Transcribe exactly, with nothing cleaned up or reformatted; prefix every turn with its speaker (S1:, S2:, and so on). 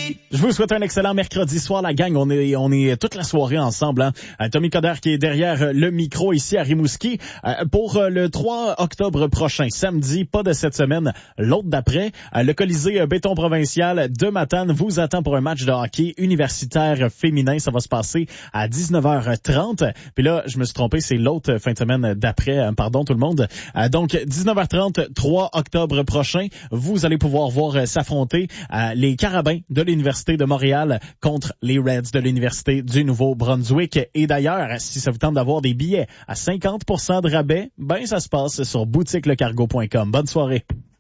S1: Je vous souhaite un excellent mercredi soir, la gang. On est, on est toute la soirée ensemble. Hein. Tommy Coder qui est derrière le micro ici à Rimouski. Euh, pour le trois octobre prochain, samedi, pas de cette semaine, l'autre d'après, le Colisée Béton Provincial de Matane vous attend pour un match de hockey universitaire féminin. Ça va se passer à dix-neuf heures trente. Puis là, je me suis trompé, c'est l'autre fin de semaine d'après. Pardon tout le monde. Euh, donc, dix-neuf heures trente, trois octobre prochain, vous allez pouvoir voir s'affronter euh, les Carabins de l'Université de Montréal contre les Reds de l'Université du Nouveau-Brunswick. Et d'ailleurs, si ça vous tente d'avoir des billets à cinquante pour cent de rabais, ben ça se passe sur boutique le cargo point com. Bonne soirée.